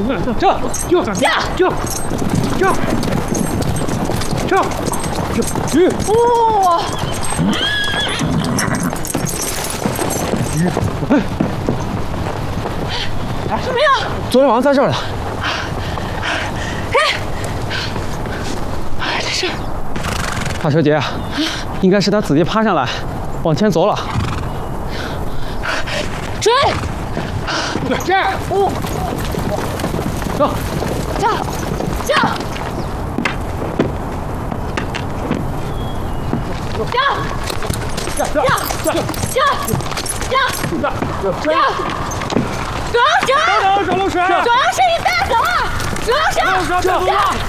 哇！什么呀？ 昨天晚上在这儿的。 哎，这是大小姐，应该是他自己爬上来，往前走了。 追！ 这样，走， 叫！主要是你带走了，主要是。